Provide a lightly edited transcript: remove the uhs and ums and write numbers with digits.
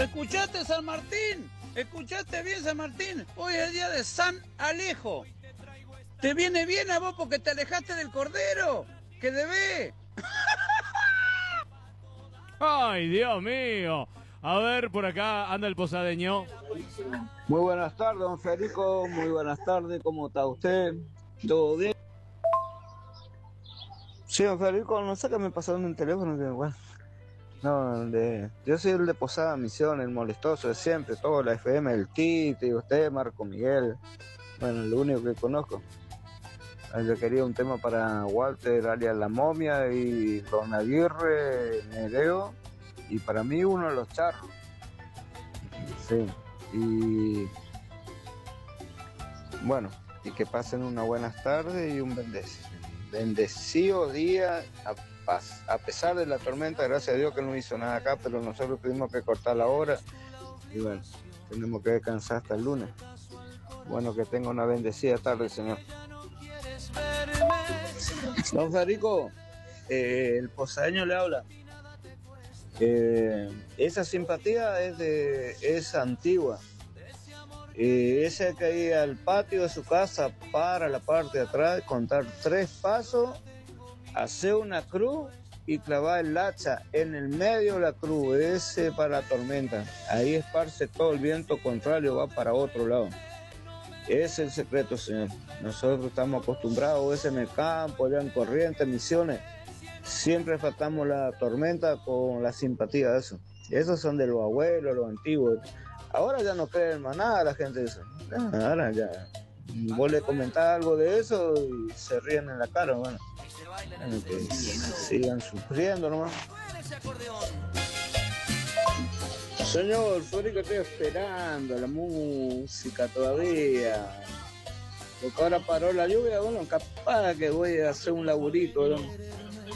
¿Escuchaste, San Martín? ¿Escuchaste bien, San Martín? Hoy es el día de San Alejo. ¿Te viene bien a vos porque te alejaste del cordero? ¡Que debe! ¡Ay, Dios mío! A ver, por acá anda el posadeño. Muy buenas tardes, don Federico. Muy buenas tardes. ¿Cómo está usted? ¿Todo bien? Sí, don Federico, no sé qué me pasó en el teléfono. Que, bueno, no, yo soy el de Posada Misión, el molestoso de siempre. Todo la FM, el Titi, usted, Marco Miguel. Bueno, lo único que conozco. Yo quería un tema para Walter, alias La Momia, y Don Aguirre, Nereo. Y para mí uno de los charros. Sí. Y bueno, y que pasen una buena tarde y un bendecido día a pesar de la tormenta. Gracias a Dios que no hizo nada acá, pero nosotros tuvimos que cortar la hora y bueno, tenemos que descansar hasta el lunes. Bueno, que tenga una bendecida tarde, señor. Don Federico, el posadeño le habla. Esa simpatía es antigua. Ese que ir al patio de su casa, para la parte de atrás, contar 3 pasos, hacer una cruz y clavar el hacha en el medio de la cruz, ese para la tormenta. Ahí esparce todo el viento contrario, va para otro lado. Ese es el secreto, señor. Nosotros estamos acostumbrados, ese en el campo, allá en Corrientes, Misiones. Siempre tratamos la tormenta con la simpatía de eso. Esos son de los abuelos, los antiguos. Ahora ya no creen más nada la gente de eso. Ahora ya. Vos le comentás algo de eso y se ríen en la cara. Bueno, que sigan sufriendo nomás. Señor, Federico, estoy esperando la música todavía. Porque ahora paró la lluvia, bueno, capaz que voy a hacer un laburito, ¿no?